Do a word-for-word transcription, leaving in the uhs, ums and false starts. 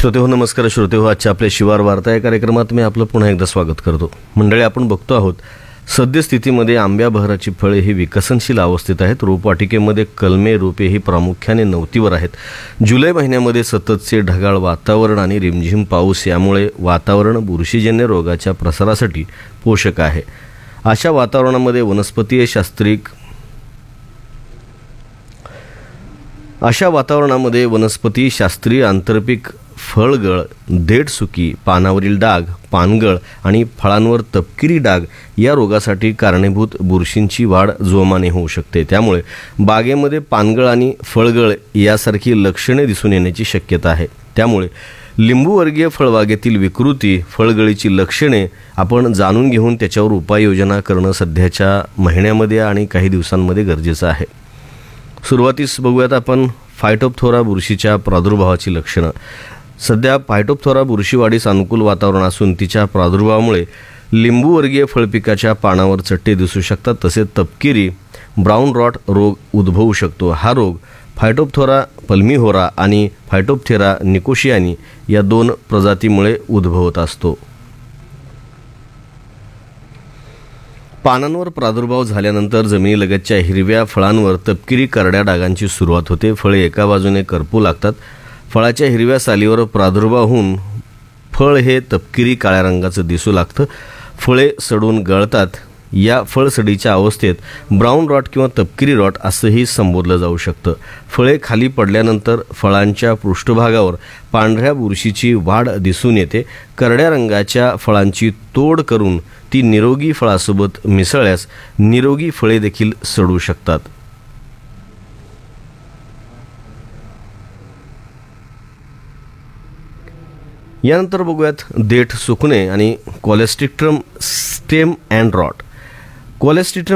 श्रोते हो नमस्कार. श्रोते हो आजच्या आपल्या शिवार वार्ता या कार्यक्रमात मी आपलं पुन्हा एकदा स्वागत करतो. मंडळी, आपण बघतो आहोत सद्यस्थितीमध्ये आंब्या बहराची फळे ही विकसनशील अवस्थेत आहेत. रोपवाटिकेमध्ये कलमे रोपे ही प्रामुख्याने नवतीवर आहेत. जुलै महिन्यामध्ये सततचे ढगाळ वातावरण आणि रिमझिम पाऊस यामुळे वातावरण बुरशीजन्य रोगाच्या प्रसारासाठी पोषक आहे. अशा वातावरणामध्ये वनस्पतीय शास्त्रिक अशा वातावरणामध्ये वनस्पती शास्त्रीय आंतरपीक फळगळ, देठसुकी, पानावरील डाग, पानगळ आणि फळांवर तपकिरी डाग या रोगासाठी कारणीभूत बुरशींची वाढ जोमाने होऊ शकते. त्यामुळे बागेमध्ये पानगळ आणि फळगळ यासारखी लक्षणे दिसून येण्याची शक्यता आहे. त्यामुळे लिंबूवर्गीय फळबागेतील विकृती, फळगळीची लक्षणे आपण जाणून घेऊन त्याच्यावर उपाययोजना करणं सध्याच्या महिन्यामध्ये आणि काही दिवसांमध्ये गरजेचं आहे. सुरुवातीस बघूयात आपण फायटोप्थोरा बुरशीच्या प्रादुर्भावाची लक्षणं. सध्या फायटोप्थोरा बुरशीवाढीस अनुकूल वातावरण असून तिच्या प्रादुर्भावामुळे लिंबूवर्गीय फळपिकाच्या पानावर चट्टे दिसू शकतात. तसेच तपकिरी ब्राऊन रॉट रोग उद्भवू शकतो. हा रोग फायटोप्थोरा पल्मिहोरा आणि फायटोप्थेरा निकोशियानी या दोन प्रजातीमुळे उद्भवत असतो. पानांवर प्रादुर्भाव झाल्यानंतर जमिनीलगतच्या हिरव्या फळांवर तपकिरी करड्या डागांची सुरुवात होते. फळे एका बाजूने करपू लागतात. फळाच्या हिरव्या सालीवर प्रादुर्भाव होऊन फळ हे तपकिरी काळ्या रंगाचं दिसू लागतं. फळे सडून गळतात. या फळसडीच्या अवस्थेत ब्राऊन रॉट किंवा तपकिरी रॉट असंही संबोधलं जाऊ शकतं. फळे खाली पडल्यानंतर फळांच्या पृष्ठभागावर पांढऱ्या बुरशीची वाढ दिसून येते. करड्या रंगाच्या फळांची तोड करून ती निरोगी फळासोबत मिसळल्यास निरोगी फळे देखील सडू शकतात. यानंतर बघूयात देठ सुकणे आणि कोलेस्ट्रिक्ट्रम स्टेम अँड रॉट. कोलेस्ट्रिक्ट्रम